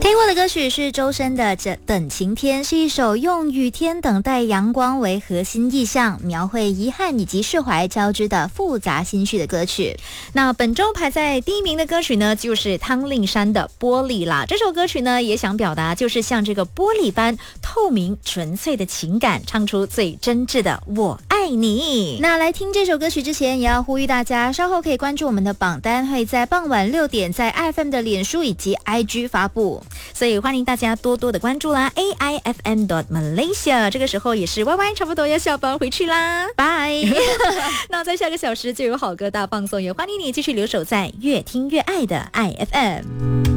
听过的歌曲是周深的《等晴天》，是一首用雨天等待阳光为核心意象，描绘遗憾以及释怀交织的复杂心绪的歌曲。那本周排在第一名的歌曲呢，就是汤令山的《玻璃》啦。这首歌曲呢，也想表达就是像这个玻璃般透明纯粹的情感，唱出最真挚的我爱你。那来听这首歌曲之前，也要呼吁大家稍后可以关注我们的榜单，会在傍晚6点在 IFM 的脸书以及 IG 发布，所以欢迎大家多多的关注啦。 AIFM.Malaysia 这个时候也是 YY 差不多要下班回去啦，拜那在下个小时就有好歌大放送，也欢迎你继续留守在越听越爱的 IFM。